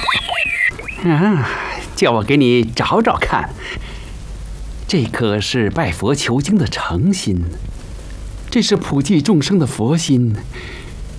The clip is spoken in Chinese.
啊，叫我给你找找看，这可是拜佛求经的诚心，这是普济众生的佛心，